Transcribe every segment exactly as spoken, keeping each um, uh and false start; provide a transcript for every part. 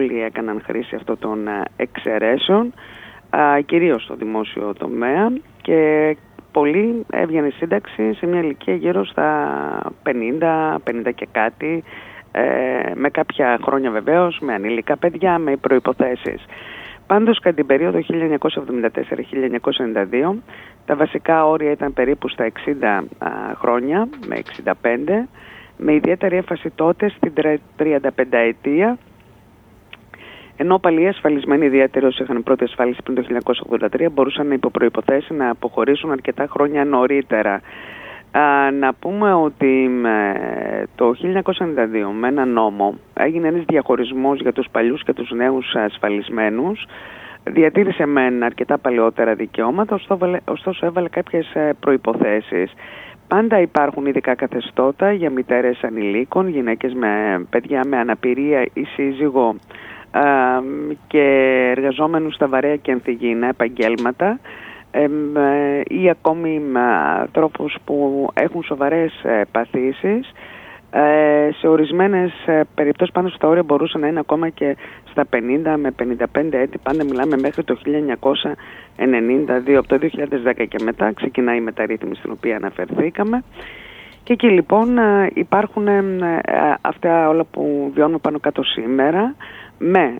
όλοι έκαναν χρήση αυτών των εξαιρέσεων, κυρίως στο δημόσιο τομέα, και πολλοί έβγαινε σύνταξη σε μια ηλικία γύρω στα πενήντα, πενήντα και κάτι, με κάποια χρόνια βεβαίως, με ανήλικα παιδιά, με προϋποθέσεις. Πάντως, κατά την περίοδο χίλια εννιακόσια εβδομήντα τέσσερα με χίλια εννιακόσια ενενήντα δύο, τα βασικά όρια ήταν περίπου στα εξήντα χρόνια με εξήντα πέντε, με ιδιαίτερη έμφαση τότε στην τριανταπενταετία, ενώ παλιοί ασφαλισμένοι, ιδιαίτερα όσοι είχαν πρώτη ασφάλιση πριν το χίλια εννιακόσια ογδόντα τρία, μπορούσαν υπό προϋποθέσεις να αποχωρήσουν αρκετά χρόνια νωρίτερα. Α, να πούμε ότι ε, το χίλια εννιακόσια ενενήντα δύο με ένα νόμο έγινε ένας διαχωρισμός για τους παλιούς και τους νέους ασφαλισμένους. Διατήρησε μεν αρκετά παλαιότερα δικαιώματα, ωστόσο, ωστόσο έβαλε κάποιες προϋποθέσεις. Πάντα υπάρχουν ειδικά καθεστώτα για μητέρες ανηλίκων, γυναίκες με παιδιά με αναπηρία ή σύζυγο α, και εργαζόμενους στα βαρέα και ενθυγιεινά επαγγέλματα, ή ακόμη ανθρώπους που έχουν σοβαρές παθήσεις. Σε ορισμένες περιπτώσεις πάνω στα όρια μπορούσαν να είναι ακόμα και στα πενήντα με πενήντα πέντε έτη. Πάντα μιλάμε μέχρι το χίλια εννιακόσια ενενήντα δύο. Από το δύο χιλιάδες δέκα και μετά ξεκινάει η μεταρρύθμιση στην οποία αναφερθήκαμε. Και εκεί λοιπόν υπάρχουν αυτά όλα που βιώνουμε πάνω κάτω σήμερα, με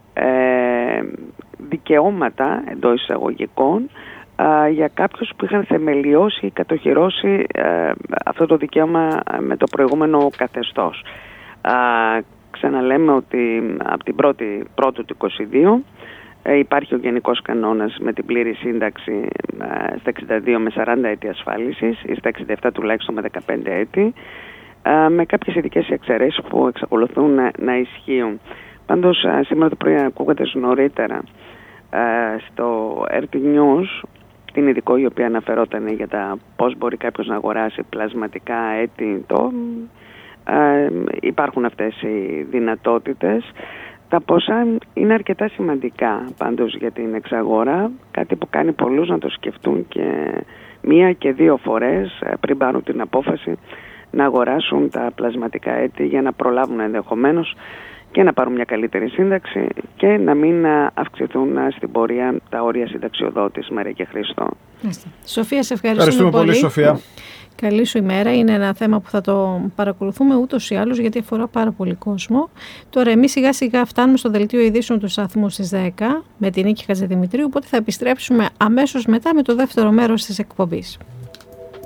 δικαιώματα εντός εισαγωγικών για κάποιους που είχαν θεμελιώσει ή κατοχυρώσει ε, αυτό το δικαίωμα με το προηγούμενο καθεστώς. Α, ξαναλέμε ότι από την πρώτη πρώτου του είκοσι δύο ε, υπάρχει ο γενικός κανόνας με την πλήρη σύνταξη ε, στα εξήντα δύο με σαράντα έτη ασφάλισης ή στα εξήντα επτά τουλάχιστον με δεκαπέντε έτη, ε, με κάποιες ειδικές εξαιρέσεις που εξακολουθούν να, να ισχύουν. Πάντως ε, σήμερα το πρωί ακούγατε νωρίτερα ε, στο αρ τι News την ειδικό η οποία αναφερόταν για τα πώς μπορεί κάποιος να αγοράσει πλασματικά έτη. Το, ε, υπάρχουν αυτές οι δυνατότητες. Τα ποσά είναι αρκετά σημαντικά πάντως για την εξαγορά, κάτι που κάνει πολλούς να το σκεφτούν και μία και δύο φορές πριν πάρουν την απόφαση να αγοράσουν τα πλασματικά έτη για να προλάβουν ενδεχομένως και να πάρουν μια καλύτερη σύνταξη και να μην αυξηθούν στην πορεία τα όρια συνταξιοδότης. Μαρία και Χριστό. Σοφία, σε ευχαριστούμε, ευχαριστούμε πολύ. πολύ Σοφία. Καλή σου ημέρα. Είναι ένα θέμα που θα το παρακολουθούμε ούτως ή άλλως, γιατί αφορά πάρα πολύ κόσμο. Τώρα εμείς σιγά σιγά φτάνουμε στο δελτίο ειδήσεων του σταθμού στις δέκα με την Νίκη Χατζηδημητρίου, οπότε θα επιστρέψουμε αμέσως μετά με το δεύτερο μέρος της εκπομπής.